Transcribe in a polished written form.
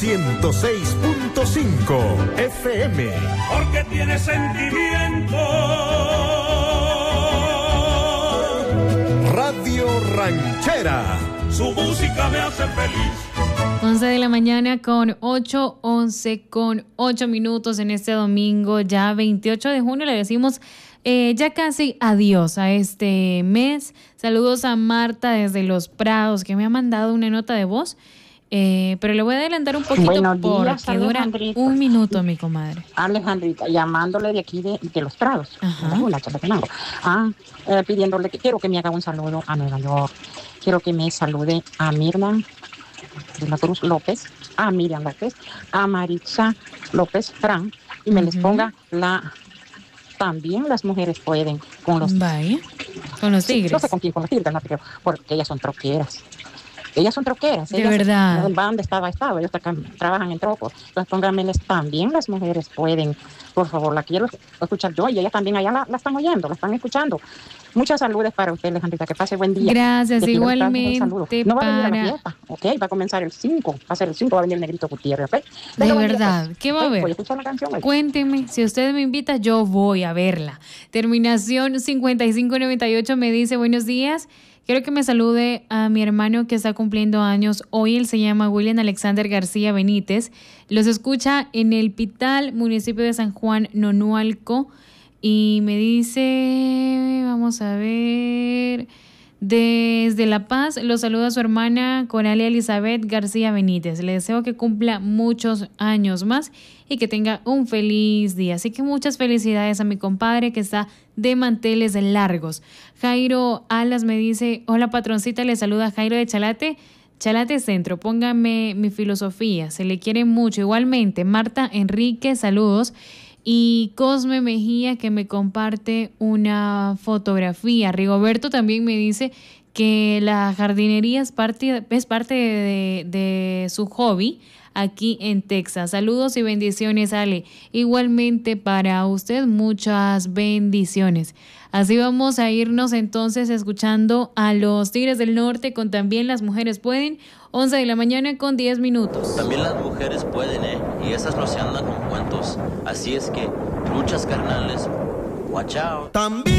106.5 FM. Porque tiene sentimiento. Radio Ranchera. Su música me hace feliz. 11 de la mañana con 8 minutos en este domingo, ya 28 de junio. Le decimos ya casi adiós a este mes. Saludos a Marta desde Los Prados, que me ha mandado una nota de voz. Pero le voy a adelantar un poquito porque dura un minuto, mi comadre. Alejandrita, llamándole de aquí de Los Prados. Pidiéndole que quiero que me haga un saludo a Nueva York. Quiero que me salude a Mirna de la Cruz López, a Miriam López, a Maritza López Fran, y me les ponga también las mujeres pueden con los tigres. No sé con quién, con los tigres, no, porque ellas son troqueras. Ellas son troqueras. De verdad. ¿Dónde estaba? Ellos trabajan en trocos. Entonces pónganmeles también las mujeres pueden. Por favor, la quiero escuchar yo y ellas también allá la están oyendo, la están escuchando. Muchas saludos para usted, Alejandrita. Que pase buen día. Gracias, igualmente. No va a venir a la fiesta, ¿ok? Va a comenzar el 5. Va a ser el 5, va a venir el Negrito Gutiérrez, ¿ok? De verdad. ¿Qué va a ver? Voy a escuchar la canción. Cuénteme, si usted me invita, yo voy a verla. Terminación 5598 me dice, buenos días. Quiero que me salude a mi hermano que está cumpliendo años. Hoy él se llama William Alexander García Benítez. Los escucha en el Pital, municipio de San Juan, Nonualco. Y me dice, vamos a ver, desde La Paz, los saluda a su hermana Coralia Elizabeth García Benítez. Le deseo que cumpla muchos años más y que tenga un feliz día. Así que muchas felicidades a mi compadre que está de manteles largos. Jairo Alas me dice, hola patroncita, le saluda Jairo de Chalate Centro, póngame mi filosofía, se le quiere mucho. Igualmente, Marta Enrique, saludos. Y Cosme Mejía, que me comparte una fotografía. Rigoberto también me dice que la jardinería es parte de su hobby aquí en Texas. Saludos y bendiciones, Ale. Igualmente para usted, muchas bendiciones. Así vamos a irnos entonces escuchando a los Tigres del Norte con También las Mujeres Pueden. 11 de la mañana con 10 minutos. También las mujeres pueden, y esas no se andan con cuentos. Así es que, luchas carnales, watch out. También